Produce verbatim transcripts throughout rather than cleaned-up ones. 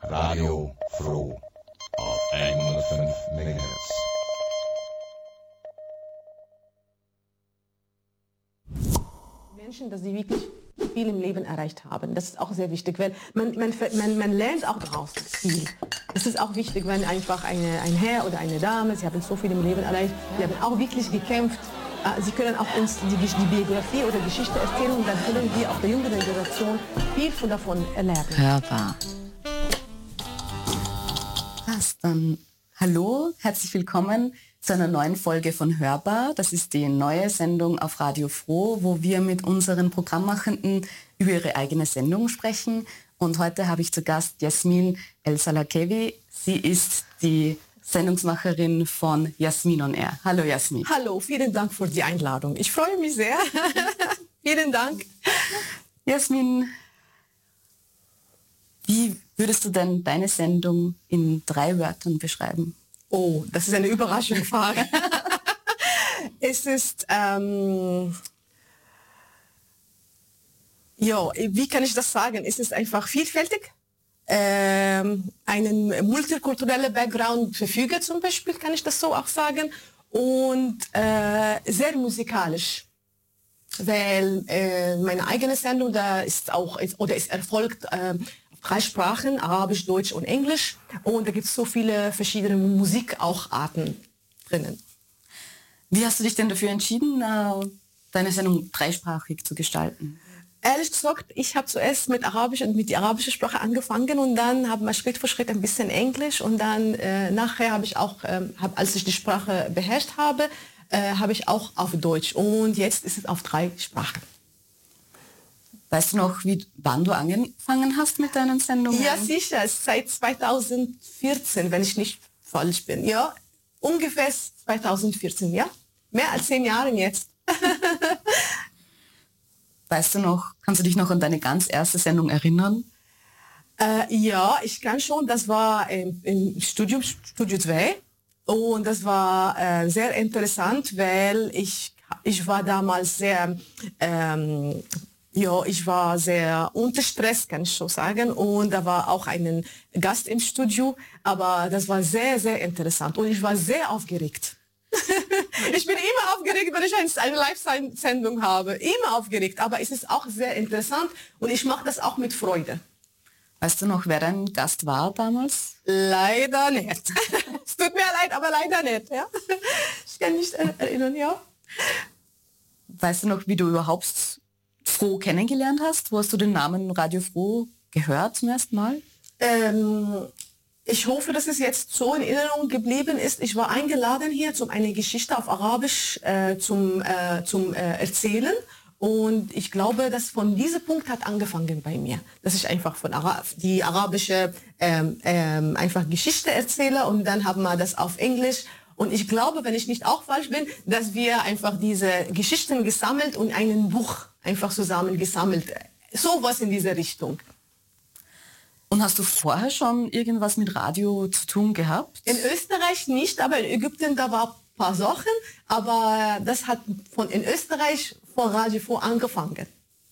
Radio Froh auf hundertfünf Megahertz. Menschen, dass sie wirklich viel im Leben erreicht haben. Das ist auch sehr wichtig, weil man, man, man, man lernt auch daraus viel. Das ist auch wichtig, wenn einfach eine, ein Herr oder eine Dame, sie haben so viel im Leben erreicht, sie haben auch wirklich gekämpft. Sie können auch uns die, die Biografie oder Geschichte erzählen und dann können wir auch der jüngeren Generation viel von davon erlernen. Hörbar. Passt dann. Hallo, herzlich willkommen zu einer neuen Folge von Hörbar. Das ist die neue Sendung auf Radio Froh, wo wir mit unseren Programmmachenden über ihre eigene Sendung sprechen. Und heute habe ich zu Gast Jasmin El-Salakevi. Sie ist die Sendungsmacherin von Jasmin on Air. Hallo Jasmin. Hallo, vielen Dank für die Einladung. Ich freue mich sehr. Vielen Dank. Jasmin, wie würdest du denn deine Sendung in drei Wörtern beschreiben? Oh, das ist eine Überraschungsfrage. Es ist, ähm, ja, wie kann ich das sagen? Es ist einfach vielfältig. Ähm, einen multikulturellen Background verfüge zum Beispiel, kann ich das so auch sagen. Und äh, sehr musikalisch. Weil äh, meine eigene Sendung, da ist auch, ist, oder ist erfolgt, äh, drei Sprachen, Arabisch, Deutsch und Englisch. Und da gibt es so viele verschiedene Musik auch Arten drinnen. Wie hast du dich denn dafür entschieden, deine Sendung dreisprachig zu gestalten? Ehrlich gesagt, ich habe zuerst mit Arabisch und mit der arabischen Sprache angefangen und dann habe ich Schritt für Schritt ein bisschen Englisch und dann äh, nachher habe ich auch, äh, hab, als ich die Sprache beherrscht habe, äh, habe ich auch auf Deutsch und jetzt ist es auf drei Sprachen. Weißt du noch, wie, wann du angefangen hast mit deinen Sendungen? Ja, sicher. Seit zweitausendvierzehn, wenn ich nicht falsch bin. Ja, ungefähr zweitausendvierzehn, ja. Mehr als zehn Jahre jetzt. Weißt du noch, kannst du dich noch an deine ganz erste Sendung erinnern? Äh, ja, ich kann schon. Das war im, im Studio, Studio zwei. Und das war äh, sehr interessant, weil ich, ich war damals sehr... Ähm, Ja, ich war sehr unter Stress, kann ich so sagen. Und da war auch ein Gast im Studio. Aber das war sehr, sehr interessant. Und ich war sehr aufgeregt. Ich bin immer aufgeregt, wenn ich eine Live-Sendung habe. Immer aufgeregt. Aber es ist auch sehr interessant. Und ich mache das auch mit Freude. Weißt du noch, wer dein Gast war damals? Leider nicht. Es tut mir leid, aber leider nicht. Ja? Ich kann nicht erinnern, ja. Weißt du noch, wie du überhaupt Froh kennengelernt hast? Wo hast du den Namen Radio Froh gehört zum ersten Mal? Ähm, ich hoffe, dass es jetzt so in Erinnerung geblieben ist. Ich war eingeladen hier, um eine Geschichte auf Arabisch äh, zum, äh, zum äh, Erzählen. Und ich glaube, dass von diesem Punkt hat angefangen bei mir. Dass ich einfach von Ara die arabische ähm, ähm, einfach Geschichte erzähle und dann haben wir das auf Englisch. Und ich glaube, wenn ich nicht auch falsch bin, dass wir einfach diese Geschichten gesammelt und einen Buch einfach zusammen gesammelt. Sowas in diese Richtung. Und hast du vorher schon irgendwas mit Radio zu tun gehabt? In Österreich nicht, aber in Ägypten, da war ein paar Sachen. Aber das hat von in Österreich von Radio Froh angefangen.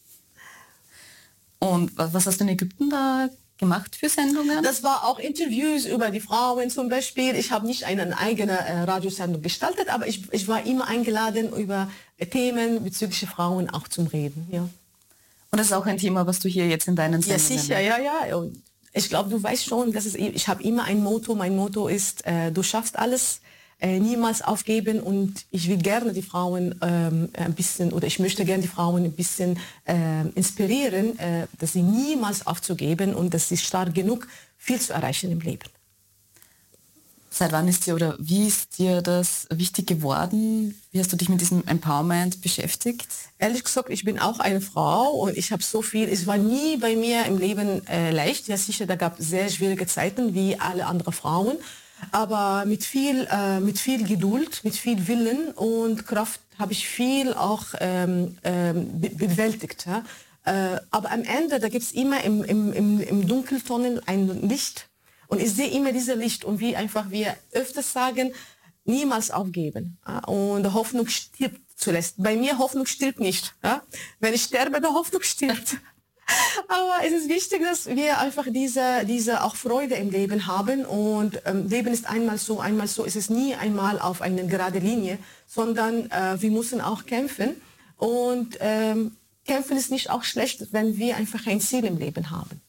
Und was hast du in Ägypten da gemacht für Sendungen? Das war auch Interviews über die Frauen zum Beispiel. Ich habe nicht eine eigene äh, Radiosendung gestaltet, aber ich, ich war immer eingeladen, über äh, Themen bezüglich Frauen auch zum Reden. Ja. Und das ist auch ein Thema, was du hier jetzt in deinen Sendungen... Ja, sicher, ja, ja. Und ich glaube, du weißt schon, dass es, ich habe immer ein Motto. Mein Motto ist, äh, du schaffst alles, äh, niemals aufgeben. Und ich will gerne die Frauen ähm, ein bisschen, oder ich möchte gerne die Frauen ein bisschen äh, inspirieren, äh, dass sie niemals aufzugeben und dass sie stark genug, viel zu erreichen im Leben. Seit wann ist dir oder wie ist dir das wichtig geworden? Wie hast du dich mit diesem Empowerment beschäftigt? Ehrlich gesagt, ich bin auch eine Frau und ich habe so viel, es war nie bei mir im Leben äh, leicht. Ja sicher, da gab es sehr schwierige Zeiten wie alle anderen Frauen. Aber mit viel, äh, mit viel Geduld, mit viel Willen und Kraft habe ich viel auch ähm, ähm, be bewältigt. Ja? Äh, aber am Ende, da gibt es immer im, im, im, im Dunkeltunnel ein Licht. Und ich sehe immer dieses Licht. Und wie einfach wir öfters sagen, niemals aufgeben. Ja? Und Hoffnung stirbt zuletzt. Bei mir Hoffnung stirbt nicht. Ja? Wenn ich sterbe, der Hoffnung stirbt. Aber es ist wichtig, dass wir einfach diese, diese auch Freude im Leben haben. Und ähm, Leben ist einmal so, einmal so. Es ist nie einmal auf einer geraden Linie, sondern äh, wir müssen auch kämpfen. Und ähm, kämpfen ist nicht auch schlecht, wenn wir einfach ein Ziel im Leben haben.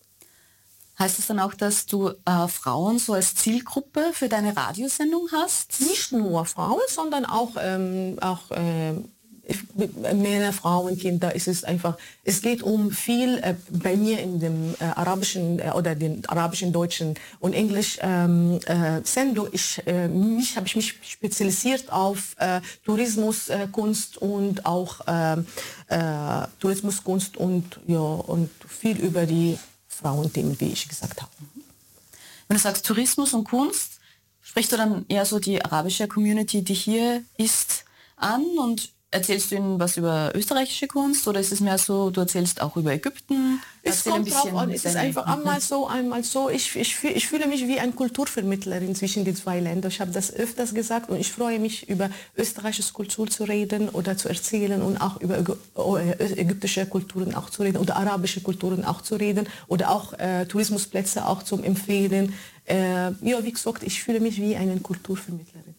Heißt das dann auch, dass du äh, Frauen so als Zielgruppe für deine Radiosendung hast? Nicht nur Frauen, sondern auch, ähm, auch ähm, Männer, Frauen, Kinder. Es ist einfach, es geht um viel äh, bei mir in dem äh, arabischen äh, oder den arabischen, deutschen und englisch ähm, äh, Sendung. Ich äh, mich habe ich mich spezialisiert auf äh, Tourismus, äh, Kunst und auch äh, äh, Tourismus, Kunst und ja und viel über die Frauenthemen, wie ich gesagt habe. Wenn du sagst Tourismus und Kunst, sprichst du dann eher so die arabische Community, die hier ist, an und erzählst du ihnen was über österreichische Kunst oder ist es mehr so, du erzählst auch über Ägypten? Es kommt drauf an, es ist einfach einmal so, einmal so. Ich, ich, fühl, ich fühle mich wie eine Kulturvermittlerin zwischen den zwei Ländern. Ich habe das öfters gesagt und ich freue mich, über österreichische Kultur zu reden oder zu erzählen und auch über ägyptische Kulturen auch zu reden oder arabische Kulturen auch zu reden oder auch äh, Tourismusplätze auch zum Empfehlen. Äh, ja, wie gesagt, ich fühle mich wie eine Kulturvermittlerin.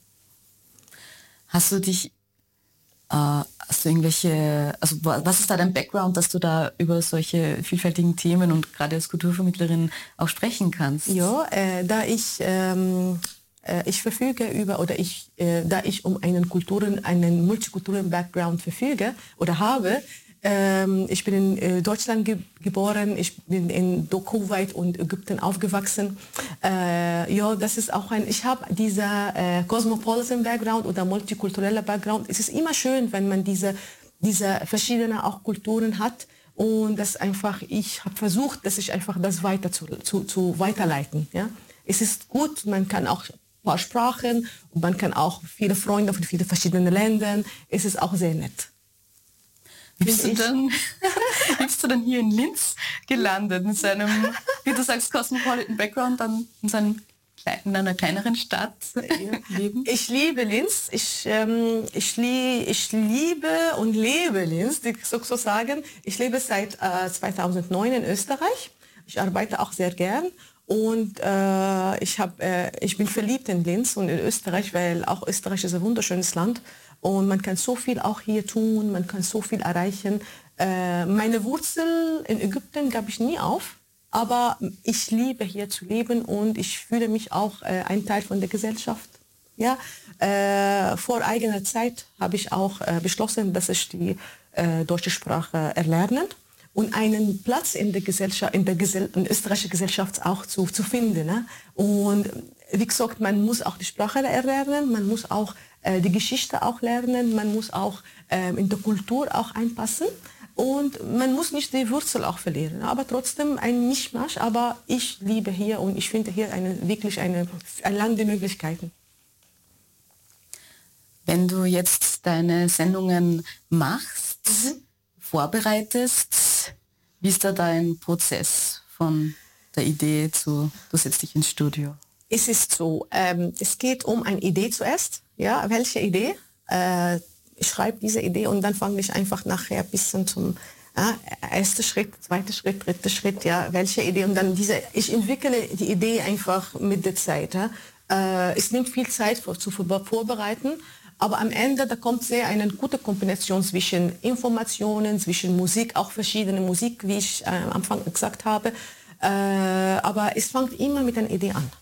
Hast du dich Hast du irgendwelche, also was ist da dein Background, dass du da über solche vielfältigen Themen und gerade als Kulturvermittlerin auch sprechen kannst? Ja, äh, da ich ähm, äh, ich verfüge über oder ich äh, da ich um einen Kulturen einen multikulturellen Background verfüge oder habe. Ähm, ich bin in äh, Deutschland ge geboren, ich bin in Kuwait und Ägypten aufgewachsen. Äh, ja, das ist auch ein, ich habe dieser äh, Cosmopolitan Background oder multikultureller Background. Es ist immer schön, wenn man diese, diese verschiedenen auch Kulturen hat und das einfach, ich habe versucht, dass ich einfach das weiter zu, zu, zu weiterleiten. Ja? Es ist gut, man kann auch ein paar Sprachen und man kann auch viele Freunde von vielen verschiedenen Ländern. Es ist auch sehr nett. Wie bist, du dann, wie bist du dann hier in Linz gelandet, in seinem, wie du sagst, Cosmopolitan Background, dann in, seinem, in einer kleineren Stadt leben? Ich liebe Linz, ich, ähm, ich, lie, ich liebe und lebe Linz, sozusagen. Ich lebe seit äh, zweitausendneun in Österreich, ich arbeite auch sehr gern. Und äh, ich, hab, äh, ich bin verliebt in Linz und in Österreich, weil auch Österreich ist ein wunderschönes Land. Und man kann so viel auch hier tun, man kann so viel erreichen. Äh, meine Wurzel in Ägypten gab ich nie auf, aber ich liebe hier zu leben und ich fühle mich auch äh, ein Teil von der Gesellschaft. Ja? Äh, vor eigener Zeit habe ich auch äh, beschlossen, dass ich die äh, deutsche Sprache erlerne und einen Platz in der Gesellschaft, in der Gesell in der österreichischen Gesellschaft auch zu, zu finden. Ne? Und wie gesagt, man muss auch die Sprache erlernen, man muss auch äh, die Geschichte auch lernen, man muss auch äh, in der Kultur auch einpassen und man muss nicht die Wurzel auch verlieren, aber trotzdem ein Mischmasch. Aber ich liebe hier und ich finde hier eine, wirklich eine, ein Land der Möglichkeiten. Wenn du jetzt deine Sendungen machst, mhm. vorbereitest, wie ist da dein Prozess von der Idee zu, du setzt dich ins Studio? Es ist so, ähm, es geht um eine Idee zuerst. Ja, welche Idee? Äh, ich schreibe diese Idee und dann fange ich einfach nachher ein bisschen zum ja, erster Schritt, zweiter Schritt, dritter Schritt, ja, welche Idee? Und dann diese, ich entwickle die Idee einfach mit der Zeit. Ja. Äh, es nimmt viel Zeit vor, zu vorbereiten, aber am Ende, da kommt sehr eine gute Kombination zwischen Informationen, zwischen Musik, auch verschiedene Musik, wie ich äh, am Anfang gesagt habe. Äh, aber es fängt immer mit einer Idee an.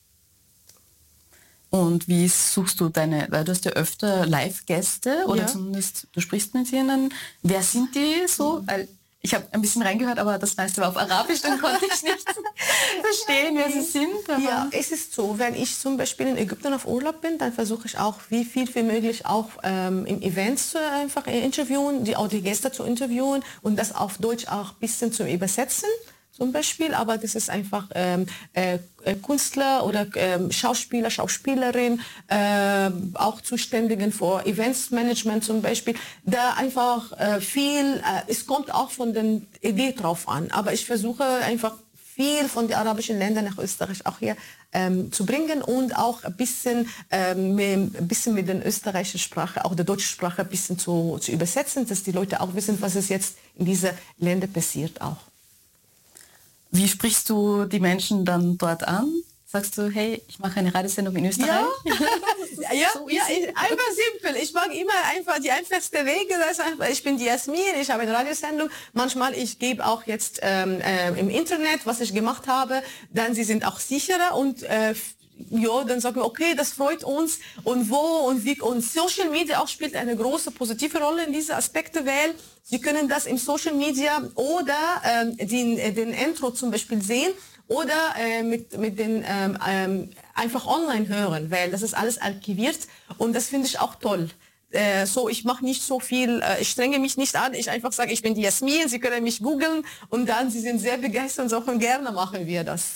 Und wie suchst du deine, weil du hast ja öfter Live-Gäste oder ja. zumindest du sprichst mit ihnen. Wer sind die so? Mhm. Weil ich habe ein bisschen reingehört, aber das meiste war auf Arabisch, dann konnte ich nicht verstehen, wer sie sind. Aber ja, es ist so, wenn ich zum Beispiel in Ägypten auf Urlaub bin, dann versuche ich auch, wie viel wie möglich auch ähm, in Events zu einfach interviewen, die auch die Gäste zu interviewen und das auf Deutsch auch ein bisschen zu übersetzen. Zum Beispiel, aber das ist einfach ähm, äh, Künstler oder ähm, Schauspieler, Schauspielerin, äh, auch Zuständigen für Eventsmanagement zum Beispiel, da einfach äh, viel, äh, es kommt auch von der Idee drauf an, aber ich versuche einfach viel von den arabischen Ländern nach Österreich auch hier ähm, zu bringen und auch ein bisschen, ähm, mit, ein bisschen mit der österreichischen Sprache, auch der deutschen Sprache ein bisschen zu, zu übersetzen, dass die Leute auch wissen, was es jetzt in diesen Ländern passiert auch. Wie sprichst du die Menschen dann dort an? Sagst du, hey, ich mache eine Radiosendung in Österreich? Ja, ja, so ja ich, einfach simpel. Ich mag immer einfach die einfachste Wege. Das einfach, ich bin die Jasmin, ich habe eine Radiosendung. Manchmal, ich gebe auch jetzt ähm, äh, im Internet, was ich gemacht habe. Dann, sie sind auch sicherer und äh, ja, dann sagen wir, okay, das freut uns und wo und wie. Und Social Media auch spielt eine große positive Rolle in diese Aspekte, weil Sie können das im Social Media oder ähm, den, den Intro zum Beispiel sehen oder äh, mit, mit den ähm, ähm, einfach online hören, weil das ist alles archiviert und das finde ich auch toll. Äh, so, ich mache nicht so viel, äh, ich strenge mich nicht an, ich einfach sage, ich bin die Jasmin, Sie können mich googeln und dann, Sie sind sehr begeistert und sagen, gerne machen wir das.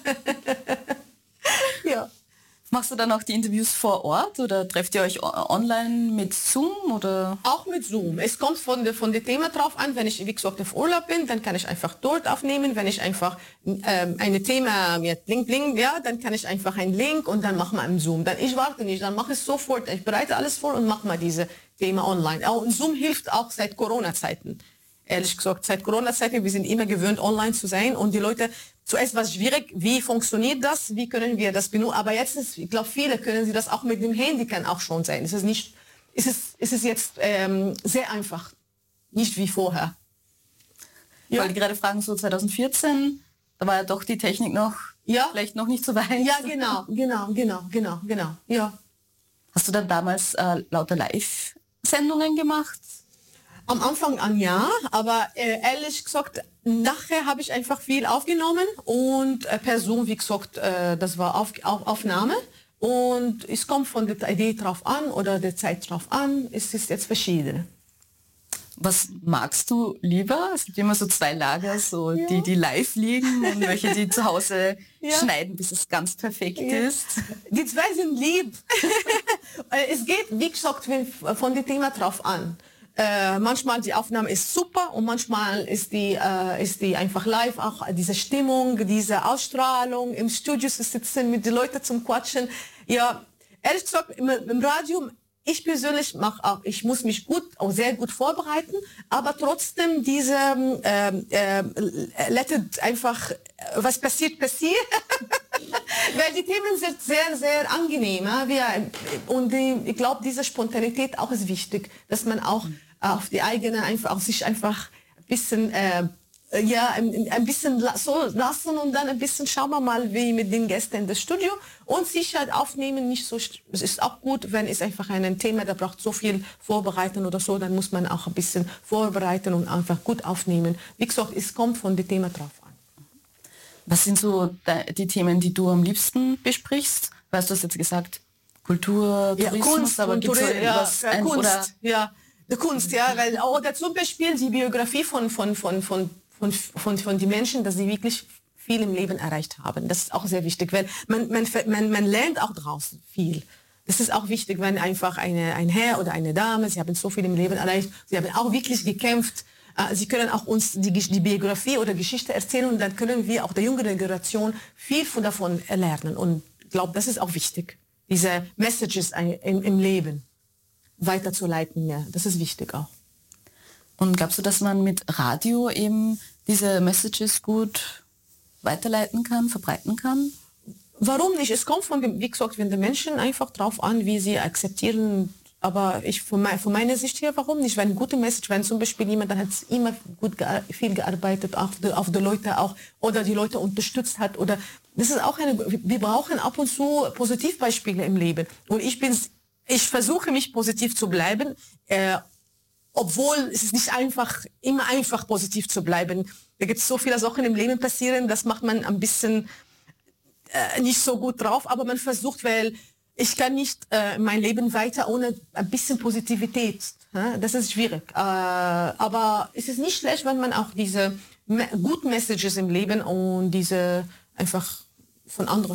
Ja. Machst du dann auch die Interviews vor Ort oder trefft ihr euch online mit Zoom? Oder? Auch mit Zoom. Es kommt von der von der Thema drauf an. Wenn ich, wie gesagt, auf Urlaub bin, dann kann ich einfach dort aufnehmen. Wenn ich einfach ähm, eine Thema mit Link, Link, ja, dann kann ich einfach einen Link und dann machen wir einen Zoom. Dann ich warte nicht, dann mache ich sofort. Ich bereite alles vor und mache mal diese Thema online. Auch und Zoom hilft auch seit Corona-Zeiten. Ehrlich gesagt, seit Corona-Zeiten, wir sind immer gewöhnt, online zu sein und die Leute, zuerst war es schwierig, wie funktioniert das, wie können wir das benutzen, aber jetzt ist, ich glaube, viele können sie das auch mit dem Handy kann auch schon sein. Es ist nicht, es ist, es ist jetzt ähm, sehr einfach, nicht wie vorher. Ich ja. wollte gerade fragen, so zwanzig vierzehn, da war ja doch die Technik noch, ja. vielleicht noch nicht so weit. Ja, genau, genau, genau, genau, genau, ja. Hast du dann damals äh, lauter Live-Sendungen gemacht? Am Anfang an ja, aber äh, ehrlich gesagt, nachher habe ich einfach viel aufgenommen und äh, Person, wie gesagt, äh, das war auf, auf, Aufnahme und es kommt von der Idee drauf an oder der Zeit drauf an, es ist jetzt verschieden. Was magst du lieber? Es gibt immer so zwei Lager, so ja. die, die live liegen und welche, die zu Hause ja. schneiden, bis es ganz perfekt ja. ist. Die zwei sind lieb. Es geht, wie gesagt, von dem Thema drauf an. Äh, manchmal die Aufnahme ist super und manchmal ist die, äh, ist die einfach live, auch diese Stimmung, diese Ausstrahlung, im Studio zu sitzen, mit den Leuten zum Quatschen. Ja, ehrlich gesagt, im, im Radio, ich persönlich mache auch, ich muss mich gut, auch sehr gut vorbereiten, aber trotzdem diese, äh, äh, let it einfach, was passiert, passiert. Weil die Themen sind sehr, sehr angenehm. Ja? Wir, und die, ich glaube, diese Spontanität auch ist wichtig, dass man auch auf die eigene, einfach, auf sich einfach ein bisschen, äh, ja, ein, ein bisschen so lassen und dann ein bisschen schauen wir mal, wie mit den Gästen in das Studio und Sicherheit aufnehmen, nicht so, es ist auch gut, wenn es einfach ein Thema, da braucht so viel Vorbereiten oder so, dann muss man auch ein bisschen vorbereiten und einfach gut aufnehmen. Wie gesagt, es kommt von dem Thema drauf an. Was sind so die Themen, die du am liebsten besprichst? Weißt du, hast jetzt gesagt, Kultur, ja, Tourismus, Kunst, aber gibt es so etwas? Ja, ein, Kunst, oder? ja. Die Kunst, ja, weil oder zum Beispiel die Biografie von von von von von von, von den Menschen, dass sie wirklich viel im Leben erreicht haben. Das ist auch sehr wichtig, weil man man man, man lernt auch draußen viel. Das ist auch wichtig, wenn einfach eine ein Herr oder eine Dame, sie haben so viel im Leben erreicht, sie haben auch wirklich gekämpft. Sie können auch uns die, die Biografie oder Geschichte erzählen und dann können wir auch der jüngeren Generation viel von davon lernen. Und ich glaube, das ist auch wichtig, diese Messages im, im Leben weiterzuleiten, ja, das ist wichtig auch. Und glaubst du, dass man mit Radio eben diese Messages gut weiterleiten kann, verbreiten kann? Warum nicht? Es kommt von dem, wie gesagt, wenn die Menschen einfach drauf an, wie sie akzeptieren. Aber ich von, mein, von meiner Sicht her, warum nicht? Wenn eine gute Message, wenn zum Beispiel jemand, dann hat immer gut gear viel gearbeitet, auf die, auf die Leute auch, oder die Leute unterstützt hat, oder, das ist auch eine, wir brauchen ab und zu Positivbeispiele im Leben. Und ich bin Ich versuche mich positiv zu bleiben, äh, obwohl es ist nicht einfach, immer einfach positiv zu bleiben. Da gibt es so viele Sachen im Leben passieren, das macht man ein bisschen äh, nicht so gut drauf, aber man versucht, weil ich kann nicht äh, mein Leben weiter ohne ein bisschen Positivität. Ja? Das ist schwierig. Äh, aber es ist nicht schlecht, wenn man auch diese guten Messages im Leben und diese einfach von anderen